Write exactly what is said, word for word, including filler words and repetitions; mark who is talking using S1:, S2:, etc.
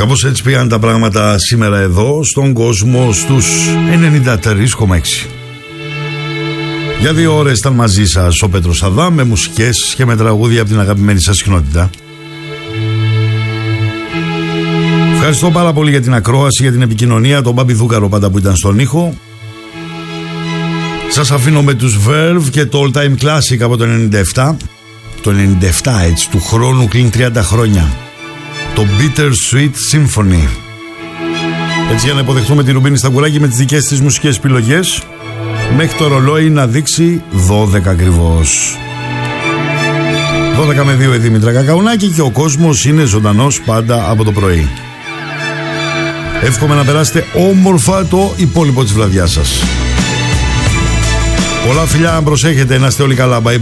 S1: Κάπως έτσι πήγαν τα πράγματα σήμερα εδώ στον κόσμο στους ενενήντα τρία κόμμα έξι. Για δύο ώρες ήταν μαζί σας ο Πέτρος Αδάμ, με μουσικές και με τραγούδια από την αγαπημένη σας κοινότητα. Ευχαριστώ πάρα πολύ για την ακρόαση, για την επικοινωνία, τον Μπάμπη Δούκαρο πάντα που ήταν στον ήχο. Σας αφήνω με τους Verve και το All Time Classic από το ενενήντα επτά. Το ενενήντα επτά, έτσι, του χρόνου κλείνει τριάντα χρόνια. Το Bitter Sweet Symphony. Έτσι, για να υποδεχτούμε τη Ρουμπίνη Σταγκουράκη με τις δικές της μουσικές επιλογές, μέχρι το ρολόι να δείξει δώδεκα ακριβώς. δώδεκα με δύο η Δήμητρα Κακαουνάκη και ο κόσμος είναι ζωντανός πάντα από το πρωί. Εύχομαι να περάσετε όμορφα το υπόλοιπο της βραδιάς σας. Πολλά φιλιά, αν προσέχετε, να είστε όλοι καλά. Bye bye.